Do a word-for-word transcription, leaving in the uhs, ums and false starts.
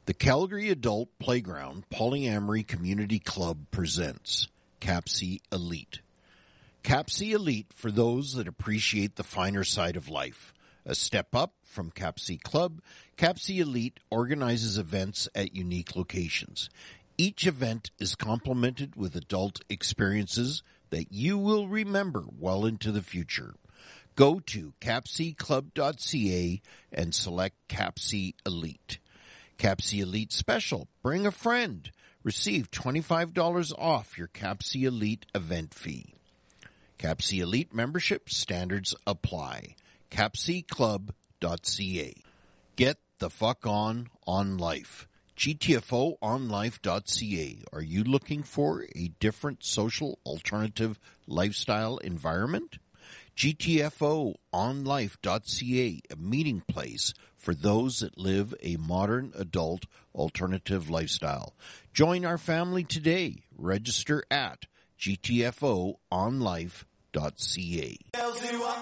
The Calgary Adult Playground Polyamory Community Club presents CAPC Elite. CAPC Elite for those that appreciate the finer side of life. A step up from CAPC Club, CAPC Elite organizes events at unique locations. Each event is complemented with adult experiences that you will remember well into the future. Go to capc club dot c a and select CAPC Elite. CAPC Elite Special. Bring a friend. Receive twenty-five dollars off your CAPC Elite event fee. CAPC Elite membership standards apply. capc club dot c a. Get the fuck on on life. G T F O on life dot c a. Are you looking for a different social alternative lifestyle environment? G T F O on life dot c a, a meeting place for those that live a modern adult alternative lifestyle. Join our family today. Register at G T F O on life dot c a.